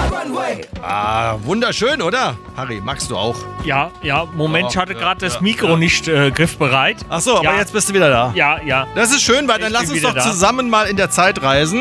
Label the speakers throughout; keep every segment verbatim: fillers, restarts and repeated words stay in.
Speaker 1: Ah, wunderschön, oder? Harry, magst du auch?
Speaker 2: Ja, ja, Moment,
Speaker 1: Oh,
Speaker 2: ich hatte
Speaker 1: ja,
Speaker 2: gerade das
Speaker 1: ja,
Speaker 2: Mikro
Speaker 1: ja.
Speaker 2: nicht äh, griffbereit.
Speaker 1: Ach so, aber
Speaker 2: Ja.
Speaker 1: jetzt bist du wieder da.
Speaker 2: Ja, ja.
Speaker 1: Das ist schön, weil dann
Speaker 2: Ich
Speaker 1: lass
Speaker 2: bin
Speaker 1: uns
Speaker 2: wieder
Speaker 1: doch
Speaker 2: da.
Speaker 1: zusammen mal in der Zeit reisen.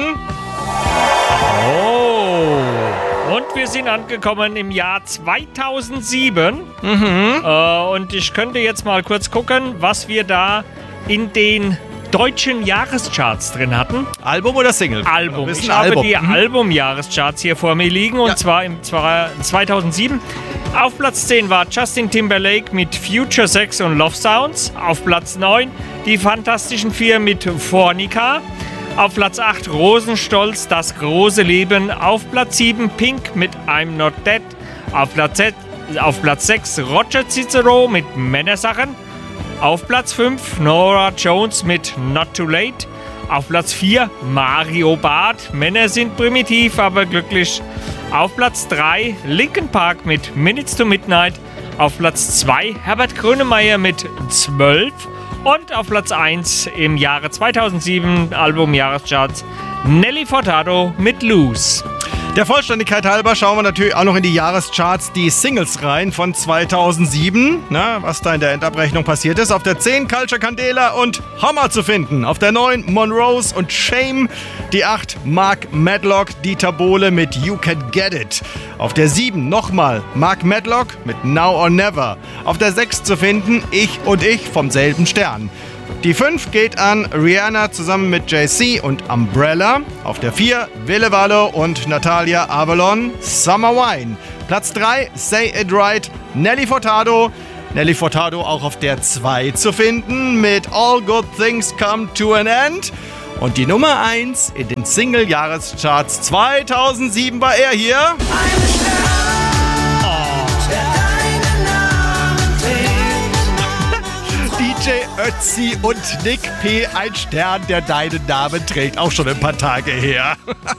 Speaker 2: Oh. Und wir sind angekommen im Jahr zweitausendsieben.
Speaker 1: Mhm.
Speaker 2: Äh, und ich könnte jetzt mal kurz gucken, was wir da in den deutschen Jahrescharts drin hatten.
Speaker 1: Album oder Single?
Speaker 2: Album.
Speaker 1: Das ist
Speaker 2: Ich
Speaker 1: ein
Speaker 2: habe
Speaker 1: Album.
Speaker 2: die
Speaker 1: Mhm.
Speaker 2: Album-Jahrescharts hier vor mir liegen und
Speaker 1: Ja.
Speaker 2: zwar im zwar zweitausendsieben. Auf Platz zehn war Justin Timberlake mit Future Sex und Love Sounds. Auf Platz neun die Fantastischen Vier mit Fornica. Auf Platz acht Rosenstolz, Das große Leben. Auf Platz sieben Pink mit I'm Not Dead. Auf Platz, auf Platz sechs Roger Cicero mit Männersachen. Auf Platz fünf Nora Jones mit Not Too Late. Auf Platz vier Mario Barth, Männer sind primitiv, aber glücklich. Auf Platz drei Linkin Park mit Minutes to Midnight. Auf Platz zwei Herbert Grönemeyer mit zwölf. Und auf Platz eins im Jahre zweitausendsieben Album-Jahrescharts Nelly Furtado mit Loose.
Speaker 1: Der Vollständigkeit halber schauen wir natürlich auch noch in die Jahrescharts, die Singles rein von zweitausendsieben. Na, was da in der Endabrechnung passiert ist. Auf der zehn Culture Candela und Hammer zu finden. Auf der neun Monrose und Shame. Die acht Mark Medlock, Dieter Bohlen mit You Can Get It. Auf der sieben nochmal Mark Medlock mit Now or Never. Auf der sechs zu finden Ich und Ich vom selben Stern. Die fünf geht an Rihanna zusammen mit Jay Z und Umbrella. Auf der vier Ville Vallo und Natalia Avalon, Summer Wine. Platz drei Say It Right, Nelly Furtado. Nelly Furtado auch auf der zwei zu finden mit All Good Things Come to an End. Und die Nummer eins in den Single-Jahrescharts zweitausendsieben war er hier. D J Ötzi und Nick P., ein Stern, der deinen Namen trägt, auch schon ein paar Tage her.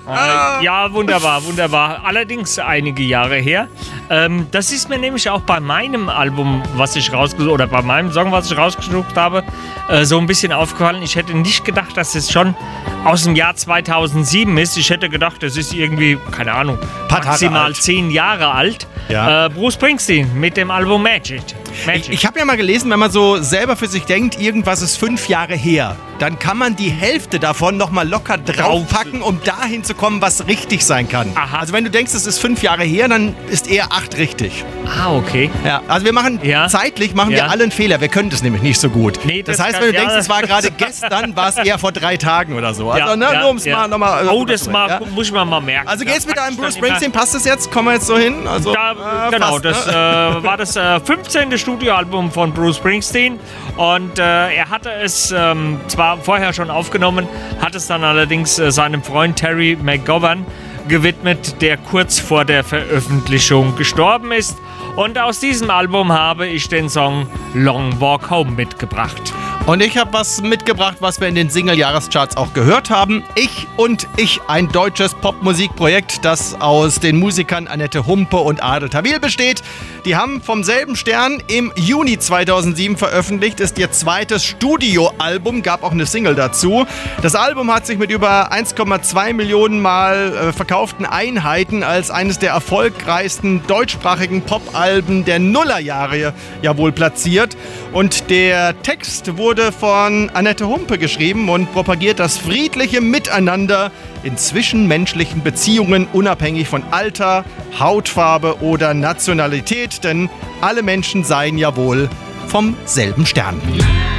Speaker 2: Äh, ja, wunderbar, wunderbar. Allerdings einige Jahre her. Ähm, das ist mir nämlich auch bei meinem Album, was ich rausgesucht oder bei meinem Song, was ich rausgesucht habe, äh, so ein bisschen aufgefallen. Ich hätte nicht gedacht, dass es schon aus dem Jahr zweitausendsieben ist. Ich hätte gedacht, das ist irgendwie, keine Ahnung,
Speaker 1: Paar Tage
Speaker 2: maximal
Speaker 1: alt.
Speaker 2: zehn Jahre alt.
Speaker 1: Ja.
Speaker 2: Äh, Bruce Springsteen mit dem Album Magic. Magic.
Speaker 1: Ich, ich habe ja mal gelesen, wenn man so selber für sich denkt, irgendwas ist fünf Jahre her, dann kann man die Hälfte davon nochmal locker draufpacken, um dahin zu kommen, was richtig sein kann.
Speaker 2: Aha.
Speaker 1: Also wenn du denkst, es ist fünf Jahre her, dann ist eher acht richtig.
Speaker 2: Ah, okay.
Speaker 1: Ja, also wir machen,
Speaker 2: Ja.
Speaker 1: zeitlich machen
Speaker 2: Ja.
Speaker 1: wir alle einen Fehler. Wir können das nämlich nicht so gut.
Speaker 2: Nee,
Speaker 1: das,
Speaker 2: das
Speaker 1: heißt,
Speaker 2: kann-
Speaker 1: wenn du
Speaker 2: ja,
Speaker 1: denkst, es war
Speaker 2: das-
Speaker 1: gerade gestern, war es eher vor drei Tagen oder so. Also
Speaker 2: Ja,
Speaker 1: ne,
Speaker 2: ja,
Speaker 1: nur um es
Speaker 2: ja.
Speaker 1: mal nochmal...
Speaker 2: Oh, das mal,
Speaker 1: ja.
Speaker 2: muss ich mir mal merken.
Speaker 1: Also geht's mit
Speaker 2: Da
Speaker 1: einem
Speaker 2: pack
Speaker 1: Bruce
Speaker 2: ich dann immer-
Speaker 1: Springsteen, passt das jetzt? Kommen wir jetzt so hin? Also,
Speaker 2: Da,
Speaker 1: äh,
Speaker 2: genau,
Speaker 1: fast,
Speaker 2: das
Speaker 1: ne?
Speaker 2: äh, war das äh, fünfzehnte Studioalbum von Bruce Springsteen und äh, er hatte es ähm, zwar vorher schon aufgenommen, hat es dann allerdings äh, seinem Freund Terry McGovern gewidmet, der kurz vor der Veröffentlichung gestorben ist. Und aus diesem Album habe ich den Song Long Walk Home mitgebracht.
Speaker 1: Und ich habe was mitgebracht, was wir in den Single-Jahrescharts auch gehört haben. Ich und Ich, ein deutsches Popmusikprojekt, das aus den Musikern Annette Humpe und Adel Tawil besteht. Die haben vom selben Stern im Juni zweitausendsieben veröffentlicht, ist ihr zweites Studioalbum, gab auch eine Single dazu. Das Album hat sich mit über eins Komma zwei Millionen Mal äh, verkauften Einheiten als eines der erfolgreichsten deutschsprachigen Popalben der Nullerjahre ja wohl platziert. Und der Text wurde von Annette Humpe geschrieben und propagiert das friedliche Miteinander in zwischenmenschlichen Beziehungen unabhängig von Alter, Hautfarbe oder Nationalität, denn alle Menschen seien ja wohl vom selben Stern.